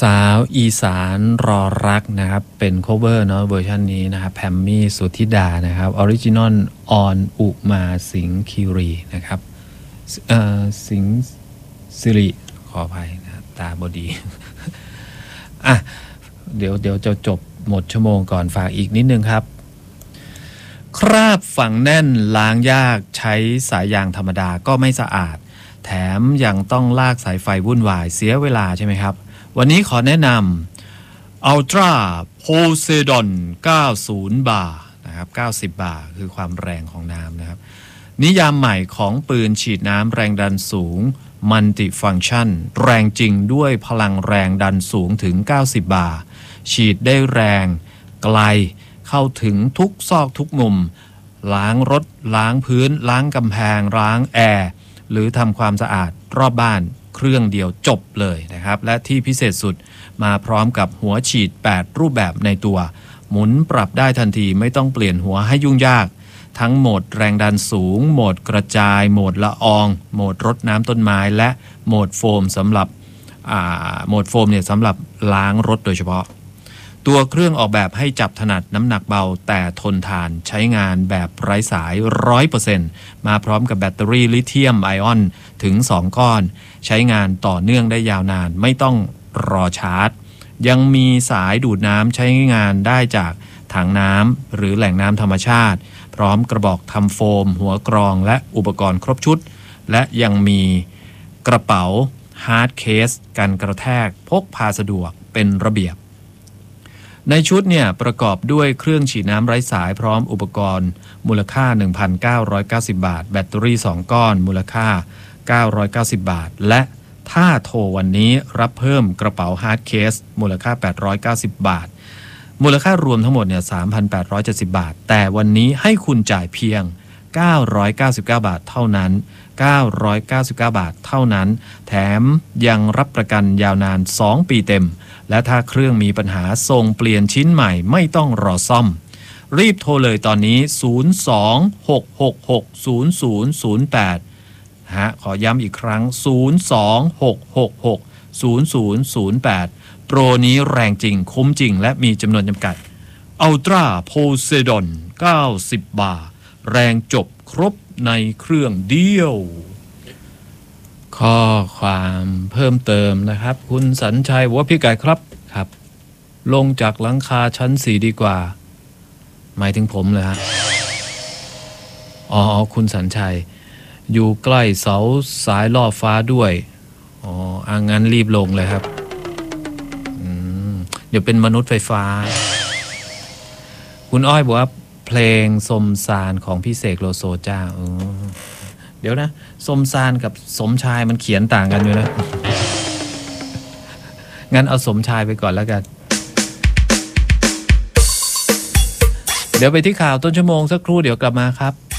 สาวอีสานรอรักนะครับเป็นโคเวอร์เนาะเวอร์ชันนี้นะครับแพมมี่สุธิดานะครับออริจินอลออนอุมาสิงห์คีรีนะครับสิงห์สิริขออภัยนะตาบอดี อ่ะเดี๋ยวจะจบหมดชั่วโมงก่อนฝากอีกนิดนึงครับคราบฝังแน่นล้างยากใช้สายยางธรรมดาก็ไม่สะอาดแถมยังต้องลากสายไฟวุ่นวายเสียเวลาใช่ไหมครับวันนี้ขอแนะนำ Ultra Poseidon 90 บาร์นะครับ90 บาร์คือความแรงของน้ำนะครับนิยามใหม่ของปืนฉีดน้ำแรงดันสูง Multi-Function แรงจริงด้วยพลังแรงดันสูงถึง90 บาร์ฉีดได้แรงไกลเข้าถึงทุกซอกทุกมุมล้างรถล้างพื้นล้างกำแพงล้างแอร์หรือทำความสะอาดรอบบ้านเครื่องเดียวจบเลยนะครับและที่พิเศษสุดมาพร้อมกับหัวฉีด8รูปแบบในตัวหมุนปรับได้ทันทีไม่ต้องเปลี่ยนหัวให้ยุ่งยากทั้งโหมดแรงดันสูงโหมดกระจายโหมดละอองโหมดรดน้ำต้นไม้และโหมดโฟมสำหรับโหมดโฟมเนี่ยสำหรับล้างรถโดยเฉพาะตัวเครื่องออกแบบให้จับถนัดน้ำหนักเบาแต่ทนทานใช้งานแบบไร้สาย 100% มาพร้อมกับแบตเตอรี่ลิเธียมไอออนถึง2ก้อนใช้งานต่อเนื่องได้ยาวนานไม่ต้องรอชาร์จยังมีสายดูดน้ำใช้งานได้จากถังน้ำหรือแหล่งน้ำธรรมชาติพร้อมกระบอกทำโฟมหัวกรองและอุปกรณ์ครบชุดและยังมีกระเป๋าฮาร์ดเคสกันกระแทกพกพาสะดวกเป็นระเบียบในชุดเนี่ยประกอบด้วยเครื่องฉีดน้ำไร้สายพร้อมอุปกรณ์มูลค่า 1,990 บาทแบตเตอรี่2ก้อนมูลค่า990 บาทและถ้าโทรวันนี้รับเพิ่มกระเป๋าฮาร์ดเคสมูลค่า890 บาทมูลค่ารวมทั้งหมดเนี่ย 3,870 บาทแต่วันนี้ให้คุณจ่ายเพียง999 บาทเท่านั้น999 บาทเท่านั้นแถมยังรับประกันยาวนาน2ปีเต็มและถ้าเครื่องมีปัญหาส่งเปลี่ยนชิ้นใหม่ไม่ต้องรอซ่อมรีบโทรเลยตอนนี้026660008ขอย้ำอีกครั้ง026660008โปรนี้แรงจริงคุ้มจริงและมีจำนวนจำกัด Ultra Poseidon 90 บาร์แรงจบครบในเครื่องเดียวข้อความเพิ่มเติมนะครับคุณสัญชัยว่าพี่ไก่ครับลงจากหลังคาชั้น4ดีกว่าหมายถึงผมเลยฮะอ๋อคุณสัญชัยอยู่ใกล้เสาสายล่อฟ้าด้วยงั้นรีบลงเลยครับเดี๋ยวเป็นมนุษย์ไฟฟ้าคุณอ้อยบอกว่าเพลงสมสารของพี่เสกโลโซจ้าเดี๋ยวนะสมสารกับสมชายมันเขียนต่างกันอยู่นะ งั้นเอาสมชายไปก่อนแล้วกันเดี๋ยวไปที่ข่าวต้นชั่วโมงสักครู่เดี๋ยวกลับมาครับ